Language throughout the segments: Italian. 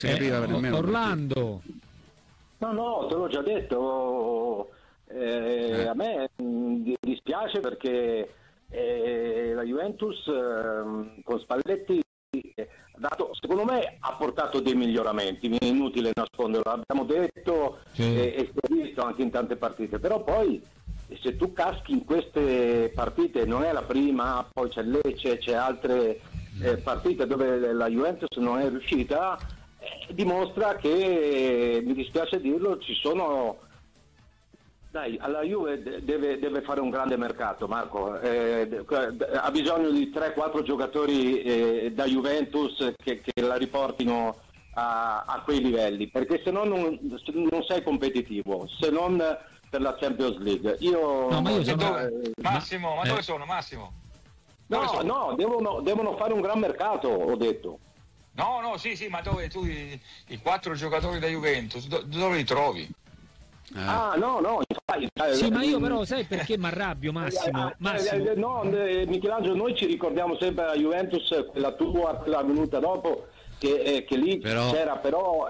capiva nemmeno Orlando. No, te l'ho già detto. A me dispiace perché la Juventus con Spalletti secondo me ha portato dei miglioramenti, è inutile nasconderlo, l'abbiamo detto e si è visto anche in tante partite, però poi se tu caschi in queste partite, non è la prima, poi c'è Lecce, c'è altre partite dove la Juventus non è riuscita, dimostra che, mi dispiace dirlo, ci sono... Dai, alla Juve deve fare un grande mercato, Marco, ha bisogno di 3-4 giocatori da Juventus che la riportino a quei livelli, perché se no non sei competitivo, se non per la Champions League. Massimo, ma dove sono, Massimo? No, devono fare un gran mercato, ho detto. No, sì, ma dove tu i 4 giocatori da Juventus, dove li trovi? No, sì, ma io però sai perché mi arrabbio, Massimo? No, Michelangelo, noi ci ricordiamo sempre la Juventus, quella tua, quella venuta dopo, che lì c'era però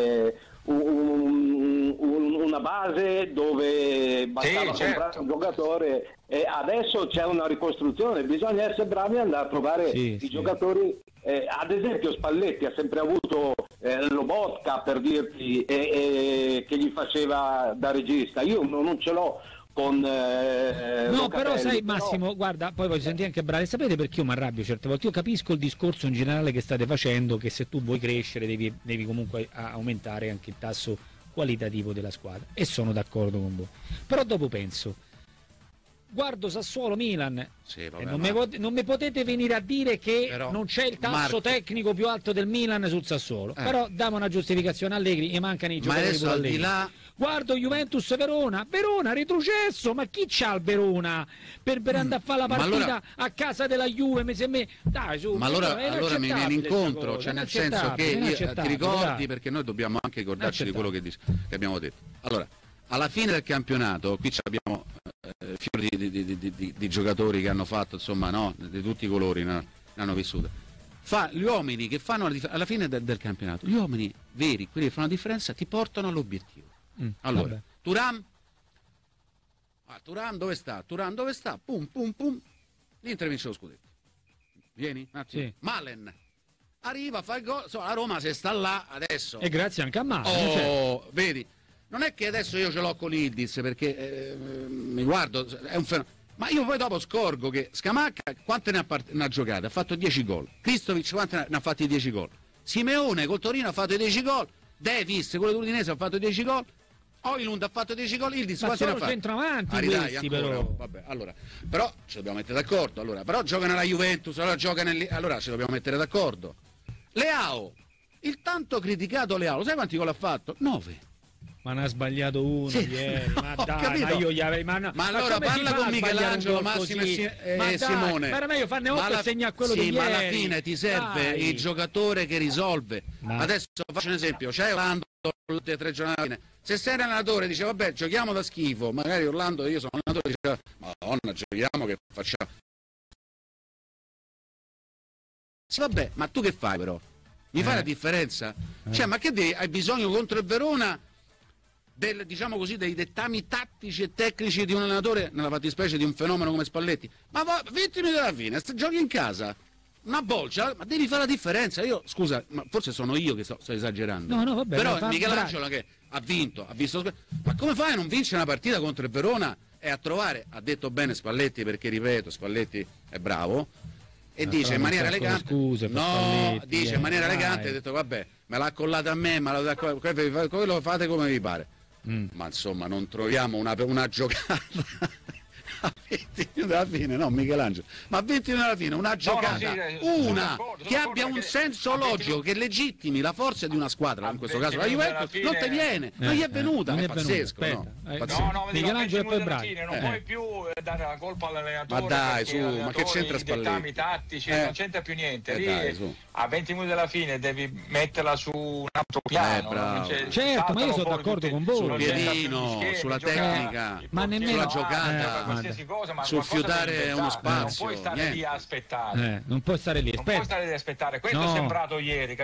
una base dove bastava comprare un giocatore, e adesso c'è una ricostruzione, bisogna essere bravi ad andare a trovare i giocatori. Ad esempio Spalletti ha sempre avuto Lobotka, per dirti, che gli faceva da regista. Io non ce l'ho con no, però sai Massimo, guarda, poi voglio sentire anche Brale. Sapete perché io mi arrabbio certe volte? Io capisco il discorso in generale che state facendo, che se tu vuoi crescere devi comunque aumentare anche il tasso qualitativo della squadra, e sono d'accordo con voi, però dopo penso, guardo Sassuolo-Milan, e non mi potete venire a dire che non c'è il tasso tecnico più alto del Milan sul Sassuolo, però diamo una giustificazione. Allegri, e mancano i giocatori pure Allegri. Guardo Juventus-Verona, retrocesso, ma chi c'ha il Verona per andare a fare la partita a casa della Juve? Dai, su, ma allora mi viene incontro, cioè nel senso che ti ricordi, perché noi dobbiamo anche ricordarci di quello che abbiamo detto. Allora, alla fine del campionato, qui abbiamo fiori di giocatori che hanno fatto, insomma, di tutti i colori, ne hanno vissuto. Gli uomini che fanno alla fine del campionato, gli uomini veri, quelli che fanno la differenza, ti portano all'obiettivo. Allora, Thuram dove sta? Pum, l'Inter vince lo scudetto. Vieni? Malen arriva, fa il gol, la Roma se sta là adesso. E grazie anche a Malen. Vedi, non è che adesso io ce l'ho con Yildiz, perché mi guardo, è un fenomeno. Ma io poi dopo scorgo che Scamacca quante ne ha giocate? Ha fatto 10 gol. Kristovic quante ne ha fatti 10 gol? Simeone col Torino ha fatto 10 gol. Davis, quello dell'Udinese, ha fatto 10 gol. Oilund ha fatto 10 gol. Yildiz quanti ne ha fatti? Centravanti questi, però. Vabbè, allora, però ci dobbiamo mettere d'accordo. Allora, però giocano alla Juventus, allora ci dobbiamo mettere d'accordo. Leao, il tanto criticato Leao, sai quanti gol ha fatto? 9. Ma ne ha sbagliato uno ieri, ma dai, ma io gli avrei... Ma allora parla con Michelangelo, Massimo e Simone. Ma era meglio farne 8 e segna quello di ieri. Ma alla fine ti serve il giocatore che risolve. Adesso faccio un esempio, c'è Orlando 3 giornate. Se sei un allenatore dice vabbè giochiamo da schifo, magari Orlando, io sono un allenatore, dice madonna giochiamo che facciamo. Sì, vabbè, ma tu che fai però? Mi fai la differenza? Cioè, ma che hai bisogno contro il Verona diciamo così, dei dettami tattici e tecnici di un allenatore, nella fattispecie di un fenomeno come Spalletti? Ma 20 minuti alla fine, giochi in casa, una bolcia, ma devi fare la differenza. Io, scusa, ma forse sono io che sto esagerando. No, vabbè, però Michelangelo che ha visto, ma come fai a non vincere una partita contro il Verona e a trovare, ha detto bene Spalletti, perché ripeto, Spalletti è bravo, e dice in maniera elegante, in maniera elegante, ha detto vabbè, me l'ha collata a me, quello fate come vi pare. Ma insomma non troviamo una giocata a 20 minuti alla fine, no Michelangelo, ma a 20 minuti alla fine una giocata, che abbia un senso logico, che legittimi la forza di una squadra, in questo caso la Juventus, non te viene, non gli è venuta, è pazzesco. No, Michelangelo e poi Bravo. Non puoi più dare la colpa all'allenatore. Ma dai, su, ma che c'entra Spalletti? I dettami tattici, non c'entra più niente. Lì a 20 minuti dalla fine devi metterla su un altro piano. Certo, ma io sono d'accordo con voi. Sul piedino, sulla tecnica, sulla giocata, sul fiutare uno spazio. Non puoi stare lì a aspettare. Non puoi stare lì, non puoi stare lì a aspettare. Questo è sembrato ieri.